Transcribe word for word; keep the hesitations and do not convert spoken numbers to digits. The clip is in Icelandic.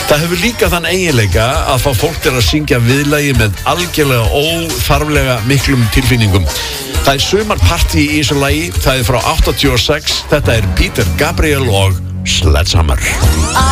Það hefur líka þann eiginleika að fá fólk til að syngja viðlagi með algjörlega óþarflega miklum tilfinningum. Það er sumarpartí í þessu lagi, það er frá áttatíu og sex, þetta er Peter Gabriel og Sledgehammer.